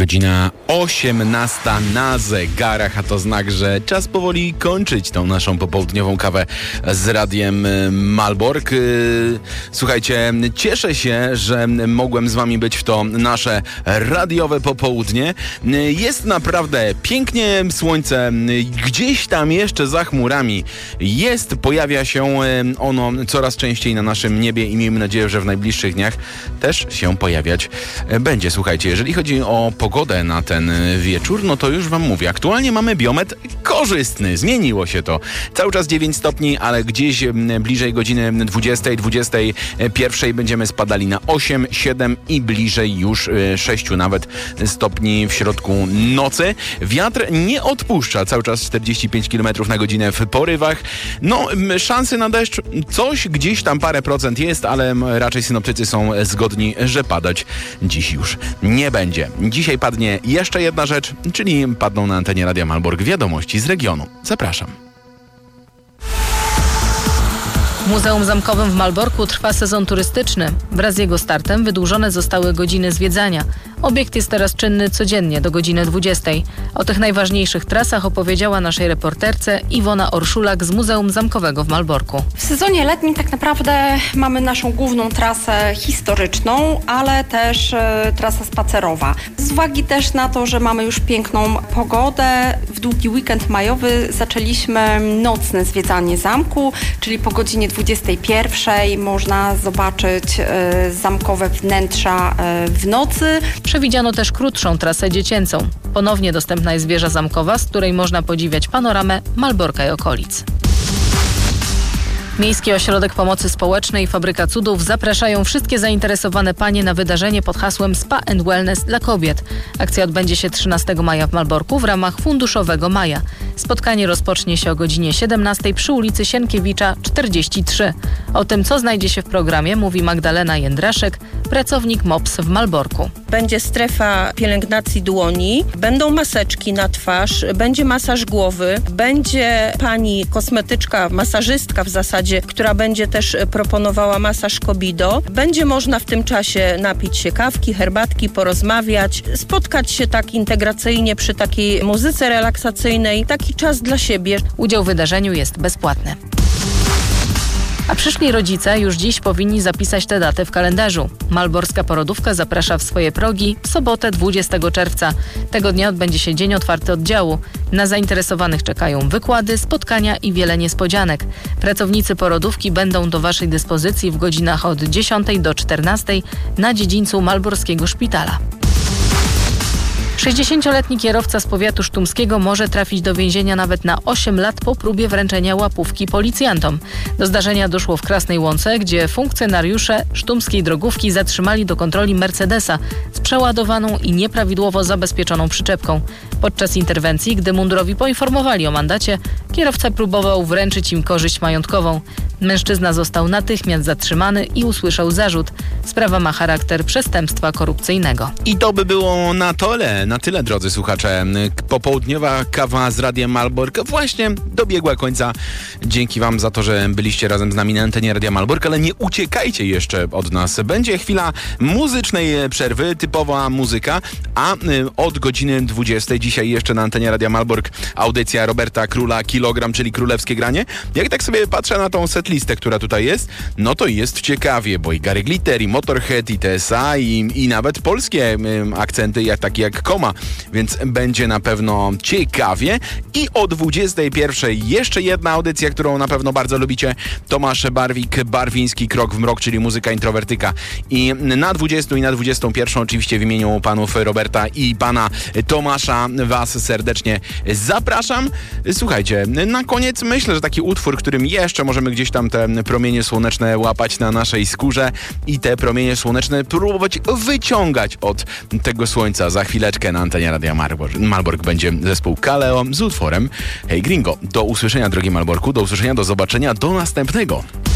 Godzina 18 na zegarach, a to znak, że czas powoli kończyć tą naszą popołudniową kawę z Radiem Malbork. Słuchajcie, cieszę się, że mogłem z wami być w to nasze radiowe popołudnie. Jest naprawdę pięknie, słońce gdzieś tam jeszcze za chmurami jest, pojawia się ono coraz częściej na naszym niebie i miejmy nadzieję, że w najbliższych dniach też się pojawiać będzie. Słuchajcie, jeżeli chodzi o pogodę na ten wieczór, no to już wam mówię, aktualnie mamy biometr korzystny, zmieniło się to. Cały czas 9 stopni, ale gdzieś bliżej godziny 20, 21 będziemy spadali na 8, 7 i bliżej już 6 nawet stopni w środku nocy. Wiatr nie odpuszcza, cały czas 45 km na godzinę w porywach. No, szansy na deszcz coś gdzieś tam parę procent jest, ale raczej synoptycy są zgodni, że padać dziś już nie będzie. Dzisiaj padnie jeszcze jedna rzecz, czyli padną na antenie Radia Malbork wiadomości z regionu. Zapraszam. W Muzeum Zamkowym w Malborku trwa sezon turystyczny. Wraz z jego startem wydłużone zostały godziny zwiedzania. Obiekt jest teraz czynny codziennie do godziny 20. O tych najważniejszych trasach opowiedziała naszej reporterce Iwona Orszulak z Muzeum Zamkowego w Malborku. W sezonie letnim tak naprawdę mamy naszą główną trasę historyczną, ale też trasa spacerowa. Z uwagi też na to, że mamy już piękną pogodę, w długi weekend majowy zaczęliśmy nocne zwiedzanie zamku, czyli po godzinie 21 można zobaczyć zamkowe wnętrza w nocy. Przewidziano też krótszą trasę dziecięcą. Ponownie dostępna jest wieża zamkowa, z której można podziwiać panoramę Malborka i okolic. Miejski Ośrodek Pomocy Społecznej i Fabryka Cudów zapraszają wszystkie zainteresowane panie na wydarzenie pod hasłem Spa and Wellness dla kobiet. Akcja odbędzie się 13 maja w Malborku w ramach Funduszowego Maja. Spotkanie rozpocznie się o godzinie 17 przy ulicy Sienkiewicza 43. O tym, co znajdzie się w programie, mówi Magdalena Jędraszek, pracownik MOPS w Malborku. Będzie strefa pielęgnacji dłoni, będą maseczki na twarz, będzie masaż głowy, będzie pani kosmetyczka, masażystka w zasadzie, która będzie też proponowała masaż Kobido. Będzie można w tym czasie napić się kawki, herbatki, porozmawiać, spotkać się tak integracyjnie przy takiej muzyce relaksacyjnej, taki czas dla siebie. Udział w wydarzeniu jest bezpłatny. A przyszli rodzice już dziś powinni zapisać tę datę w kalendarzu. Malborska Porodówka zaprasza w swoje progi w sobotę 20 czerwca. Tego dnia odbędzie się dzień otwarty oddziału. Na zainteresowanych czekają wykłady, spotkania i wiele niespodzianek. Pracownicy porodówki będą do waszej dyspozycji w godzinach od 10 do 14 na dziedzińcu Malborskiego Szpitala. 60-letni kierowca z powiatu sztumskiego może trafić do więzienia nawet na 8 lat po próbie wręczenia łapówki policjantom. Do zdarzenia doszło w Krasnej Łące, gdzie funkcjonariusze sztumskiej drogówki zatrzymali do kontroli Mercedesa z przeładowaną i nieprawidłowo zabezpieczoną przyczepką. Podczas interwencji, gdy mundurowi poinformowali o mandacie, kierowca próbował wręczyć im korzyść majątkową. Mężczyzna został natychmiast zatrzymany i usłyszał zarzut. Sprawa ma charakter przestępstwa korupcyjnego. I to by było na tyle, drodzy słuchacze. Popołudniowa kawa z Radiem Malbork właśnie dobiegła końca. Dzięki wam za to, że byliście razem z nami na antenie Radia Malbork, ale nie uciekajcie jeszcze od nas. Będzie chwila muzycznej przerwy, typowa muzyka, a od godziny 20 dzisiaj jeszcze na antenie Radia Malbork audycja Roberta Króla Kilogram, czyli królewskie granie. Jak tak sobie patrzę na tą setlistę, która tutaj jest, no to jest ciekawie, bo i Gary Glitter, i Motorhead, i TSA, i nawet polskie akcenty, takie jak Koma, więc będzie na pewno ciekawie. I o 21 jeszcze jedna audycja, którą na pewno bardzo lubicie. Tomasz Barwiński, Krok w mrok, czyli muzyka introwertyka. I na 20 i na 21 oczywiście w imieniu panów Roberta i pana Tomasza was serdecznie zapraszam. Słuchajcie, na koniec myślę, że taki utwór, którym jeszcze możemy gdzieś tam te promienie słoneczne łapać na naszej skórze i te promienie słoneczne próbować wyciągać od tego słońca. Za chwileczkę na antenie Radia Malbork będzie zespół Kaleo z utworem Hey Gringo. Do usłyszenia, drogi Malborku, do usłyszenia, do zobaczenia, do następnego.